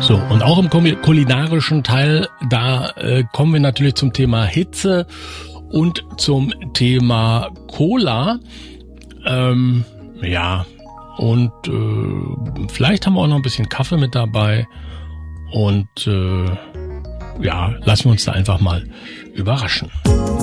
So, und auch im kulinarischen Teil, da kommen wir natürlich zum Thema Hitze und zum Thema Cola. Ja, und vielleicht haben wir auch noch ein bisschen Kaffee mit dabei. Und ja, lassen wir uns da einfach mal überraschen.